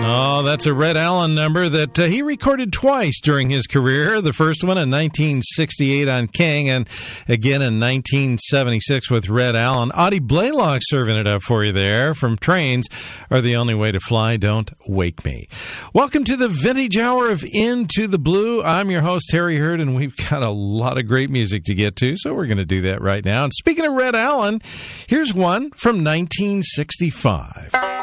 Oh, that's a Red Allen number that he recorded twice during his career. The first one in 1968 on King, and again in 1976 with Red Allen. Audie Blaylock serving it up for you there from Trains Are the Only Way to Fly, Don't Wake Me. Welcome to the Vintage Hour of Into the Blue. I'm your host, Harry Hurd, and we've got a lot of great music to get to, so we're going to do that right now. And speaking of Red Allen, here's one from 1965.